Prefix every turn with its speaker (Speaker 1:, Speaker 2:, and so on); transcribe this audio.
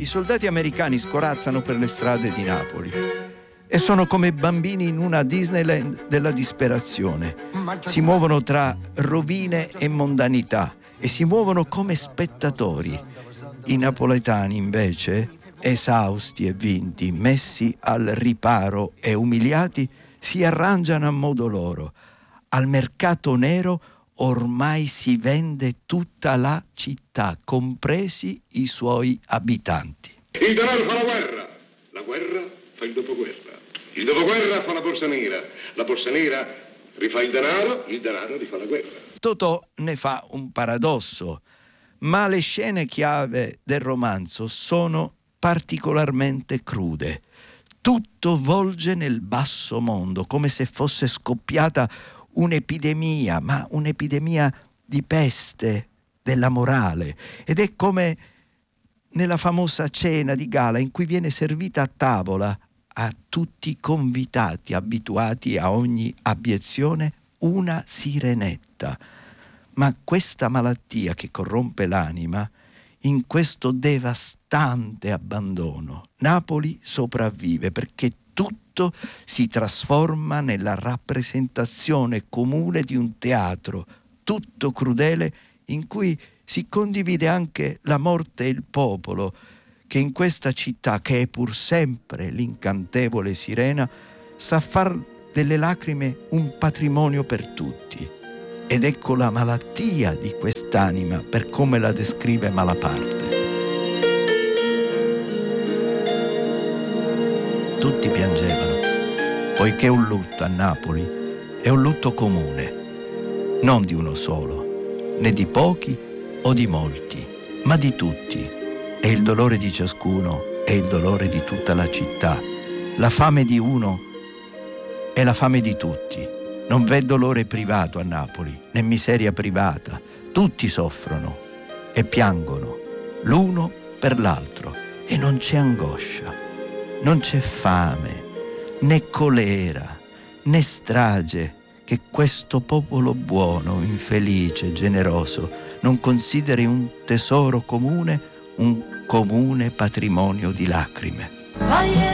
Speaker 1: soldati americani scorazzano per le strade di Napoli e sono come bambini in una Disneyland della disperazione. Si muovono tra rovine e mondanità e si muovono come spettatori. I napoletani, invece, esausti e vinti, messi al riparo e umiliati, si arrangiano a modo loro. Al mercato nero ormai si vende tutta la città, compresi i suoi abitanti.
Speaker 2: Il denaro fa la guerra fa il dopoguerra fa la borsa nera rifà il denaro rifà la guerra.
Speaker 1: Totò ne fa un paradosso, ma le scene chiave del romanzo sono particolarmente crude. Tutto volge nel basso mondo, come se fosse scoppiata un'epidemia, ma un'epidemia di peste della morale. Ed è come nella famosa cena di gala in cui viene servita a tavola a tutti i convitati abituati a ogni abiezione una sirenetta. Ma questa malattia che corrompe l'anima, in questo devastante abbandono, Napoli sopravvive perché tutto si trasforma nella rappresentazione comune di un teatro tutto crudele in cui si condivide anche la morte e il popolo, che in questa città, che è pur sempre l'incantevole sirena, sa far delle lacrime un patrimonio per tutti. Ed ecco la malattia di quest'anima per come la descrive Malaparte. Tutti piangevano, poiché un lutto a Napoli è un lutto comune, non di uno solo, né di pochi o di molti, ma di tutti. E il dolore di ciascuno è il dolore di tutta la città. La fame di uno è la fame di tutti. Non v'è dolore privato a Napoli, né miseria privata. Tutti soffrono e piangono, l'uno per l'altro, e non c'è angoscia, non c'è fame, né colera, né strage che questo popolo buono, infelice, generoso non consideri un tesoro comune, un comune patrimonio di lacrime.